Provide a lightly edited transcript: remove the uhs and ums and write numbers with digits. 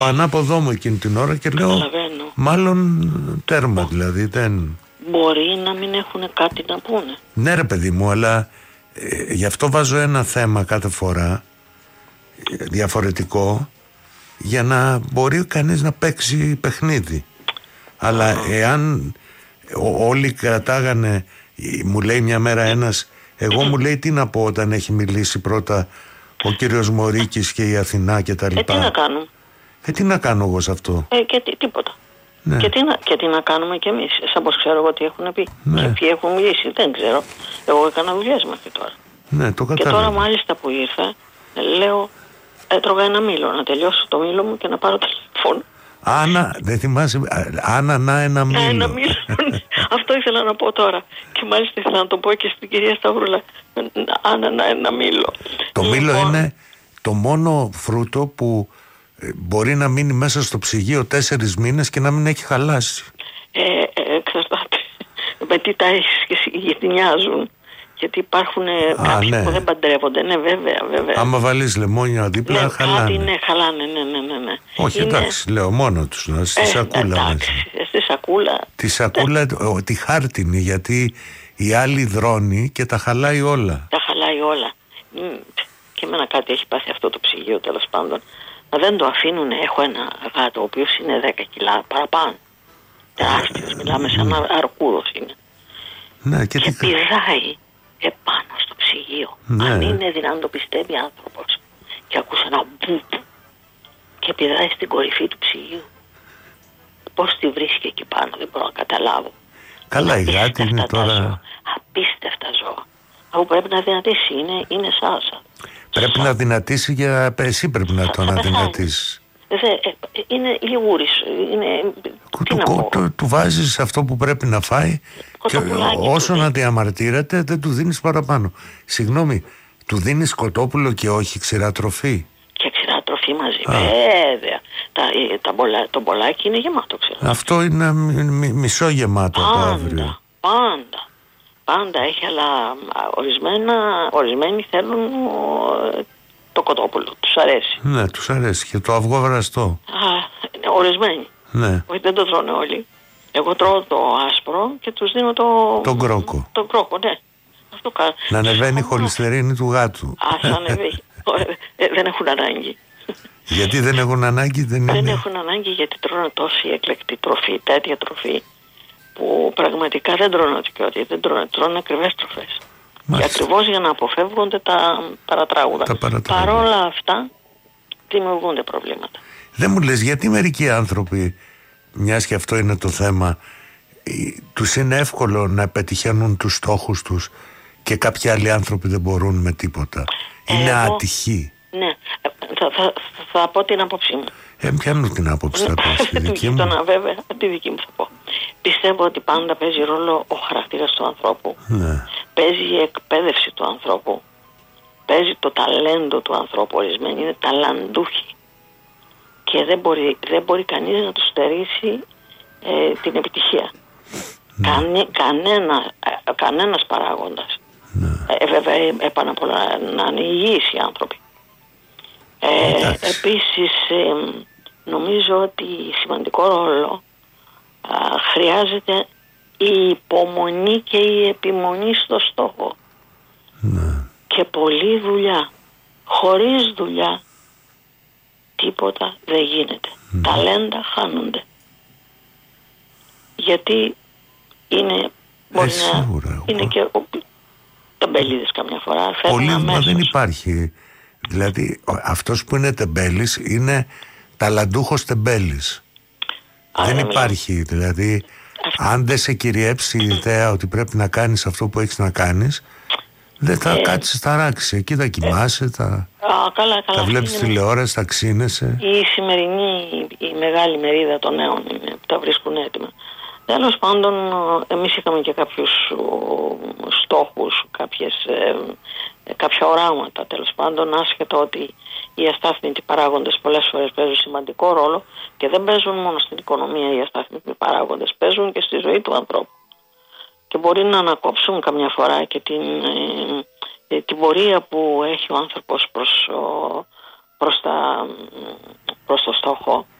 ανάποδό μου εκείνη την ώρα και λέω μάλλον τέρμα δηλαδή δεν... Μπορεί να μην έχουν κάτι να πούνε. Ναι ρε παιδί μου, αλλά γι' αυτό βάζω ένα θέμα κάθε φορά διαφορετικό, για να μπορεί κανείς να παίξει παιχνίδι. Αλλά εάν όλοι κρατάγανε, μου λέει μια μέρα ένας, εγώ μου λέει τι να πω όταν έχει μιλήσει πρώτα ο κύριος Μωρίκης και η Αθηνά και τα λοιπά. Τι να κάνουμε. Τι να κάνω εγώ σε αυτό. Και τίποτα. Ναι. Και τι να κάνουμε κι εμείς. Σαν πως ξέρω εγώ τι έχουν πει. Ναι. Και ποιοι έχουν μιλήσει. Δεν ξέρω. Εγώ έκανα δουλειές μέχρι τώρα. Ναι, το κατάλαβα. Και τώρα μάλιστα που ήρθα, λέω, έτρωγα ένα μήλο. Να τελειώσω το μήλο μου και να πάρω τηλέφωνο. Άννα, δεν θυμάσαι. Άννα, να ένα μήλο. Ένα μήλο. Αυτό ήθελα να πω τώρα. Και μάλιστα ήθελα να το πω και στην κυρία Σταυρούλα. Άννα, να ένα μήλο. Το μήλο είναι το μόνο φρούτο που μπορεί να μείνει μέσα στο ψυγείο 4 μήνες και να μην έχει χαλάσει. Εξαρτάται με τι τα έχεις και γιατί νοιάζουν. Γιατί υπάρχουν κάποιοι που δεν παντρεύονται. Ναι, βέβαια. Άμα βάλεις λεμόνια δίπλα, χαλάνε. Κάτι, χαλάνε, ναι. Όχι, εντάξει, λέω μόνο τους, στη σακούλα. Στη σακούλα. Τη σακούλα, τη χάρτινη, γιατί η άλλη δρώνει και τα χαλάει όλα. Τα χαλάει όλα. Και εμένα κάτι έχει πάθει αυτό το ψυγείο, τέλος πάντων. Να δεν το αφήνουν. Έχω ένα γάτο, ο οποίος είναι 10 κιλά παραπάνω. Τεράστιος, μιλάμε σαν αρκούδος είναι. Ναι, και πηδάει επάνω στο ψυγείο. Ναι. Αν είναι δυνατόν το πιστεύει άνθρωπος. Και ακούσε ένα μπουπ και πηδάει στην κορυφή του ψυγείου. Πώς τη βρίσκει εκεί πάνω, δεν μπορώ να καταλάβω. Καλά, η γάτη είναι τώρα... Απίστευτα ζώα. Αφού πρέπει να δυνατήσει, είναι σάσα. Πρέπει να δυνατήσει, για εσύ πρέπει να τον αδυνατήσεις. Είναι λιγούρις. Του βάζεις αυτό που πρέπει να φάει και όσο να διαμαρτύρεται δεν του δίνεις παραπάνω. Συγγνώμη, του δίνεις κοτόπουλο και όχι ξηρά τροφή. Και ξηρά τροφή μαζί, βέβαια. Το μπολάκι είναι γεμάτο ξηρά. Αυτό είναι μισό γεμάτο το αύριο. Πάντα έχει, αλλά ορισμένοι θέλουν το κοτόπουλο, τους αρέσει. Ναι, τους αρέσει και το αυγό βραστό. Ορισμένοι. Ναι. Όχι, δεν το τρώνε όλοι. Εγώ τρώω το άσπρο και τους δίνω τον κρόκο. Τον κρόκο, ναι. Αυτό κάνω. Να ανεβαίνει η χολυστερίνη του γάτου. Ανεβαίνει. Δεν έχουν ανάγκη. Γιατί δεν έχουν ανάγκη, δεν έχουν ανάγκη, γιατί τρώνε τόση εκλεκτή τροφή, τέτοια τροφή, που πραγματικά δεν τρώνε ότι δεν τρώνε ακριβές τροφές. Και ακριβώς για να αποφεύγονται τα παρατράγουδα. Παρόλα αυτά δημιουργούνται προβλήματα. Δεν μου λες γιατί μερικοί άνθρωποι, μιας και αυτό είναι το θέμα, τους είναι εύκολο να πετυχαίνουν τους στόχους τους και κάποιοι άλλοι άνθρωποι δεν μπορούν με τίποτα. Είναι άτυχοι. Ναι, θα πω την άποψή μου. Πιάνω την άποψη θα πω στη δική μου. Βέβαια, τη δική μου θα πω. Πιστεύω ότι πάντα παίζει ρόλο ο χαρακτήρας του ανθρώπου. Ναι. Παίζει η εκπαίδευση του ανθρώπου. Παίζει το ταλέντο του ανθρώπου. Ορισμένοι είναι ταλαντούχοι. Και δεν μπορεί κανείς να του στερήσει την επιτυχία. Ναι. Κανένας παράγοντας. Ναι. Βέβαια, επάνω απ' όλα να είναι υγιείς οι άνθρωποι. Επίσης, νομίζω ότι σημαντικό ρόλο χρειάζεται η υπομονή και η επιμονή στο στόχο. Ναι. Και πολλή δουλειά. Χωρίς δουλειά τίποτα δεν γίνεται. Ταλέντα χάνονται. Γιατί είναι σίγουρα, είναι και τεμπέληδες καμιά φορά. Πολύ, μα δεν υπάρχει. Δηλαδή αυτός που είναι τεμπέλης είναι ταλαντούχος τεμπέλης. Δεν υπάρχει δηλαδή. Αν δεν σε κυριέψει η ιδέα ότι πρέπει να κάνεις αυτό που έχεις να κάνεις, δεν θα κάτσεις στα ράξεις. Εκεί θα κοιμάσαι, θα βλέπεις τηλεόραση, θα ξύνεσαι. Η σημερινή η μεγάλη μερίδα των νέων είναι, που τα βρίσκουν έτοιμα. Τέλος πάντων, εμείς είχαμε και κάποιους στόχους, κάποια οράματα, τέλος πάντων, άσχετο ότι οι αστάθμητοι παράγοντες πολλές φορές παίζουν σημαντικό ρόλο και δεν παίζουν μόνο στην οικονομία οι αστάθμητοι παράγοντες, παίζουν και στη ζωή του ανθρώπου. Και μπορεί να ανακόψουν καμιά φορά και την πορεία που έχει ο άνθρωπος προς το στόχο